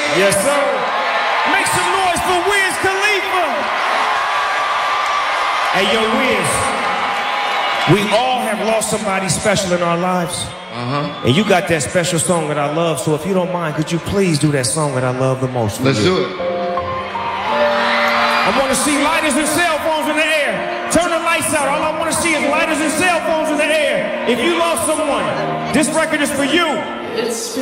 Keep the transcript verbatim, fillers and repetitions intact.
Yes, sir. Make some noise for Wiz Khalifa. Hey, yo, Wiz. We all have lost somebody special in our lives. Uh-huh. And you got that special song that I love, so if you don't mind, could you please do that song that I love the most? Let's you? do it. I want to see lighters and cell phones in the air. Turn the lights out. All I want to see is lighters and cell phones in the air. If you lost someone, this record is for you. It's